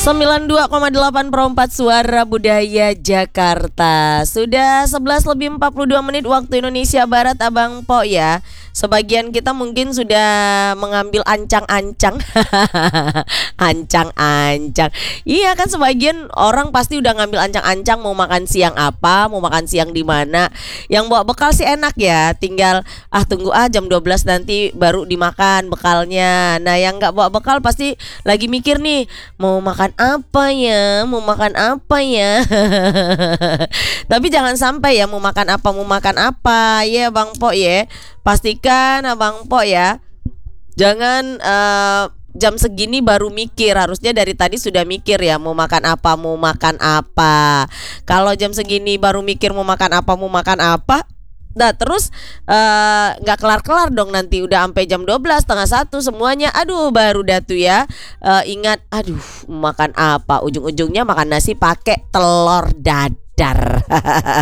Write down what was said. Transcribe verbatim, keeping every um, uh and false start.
sembilan puluh dua koma delapan perempat Suara Budaya Jakarta. Sudah sebelas lebih empat puluh dua menit waktu Indonesia Barat, Abang Po ya. Sebagian kita mungkin sudah mengambil ancang-ancang. Ancang-ancang. Iya kan, sebagian orang pasti udah ngambil ancang-ancang mau makan siang apa, mau makan siang di mana. Yang bawa bekal sih enak ya, tinggal ah tunggu ah jam dua belas nanti baru dimakan bekalnya. Nah, yang nggak bawa bekal pasti lagi mikir nih, mau makan apa ya, mau makan apa ya. Tapi jangan sampai ya mau makan apa, mau makan apa ya Bang Po ya. Pastikan Abang Po ya, jangan uh, jam segini baru mikir. Harusnya dari tadi sudah mikir ya, mau makan apa, mau makan apa. Kalau jam segini baru mikir mau makan apa, mau makan apa, nah terus nggak uh, kelar-kelar dong. Nanti udah sampai jam dua belas, setengah satu semuanya. Aduh, baru dah tuh ya uh, ingat, aduh makan apa. Ujung-ujungnya makan nasi pakai telur dadar.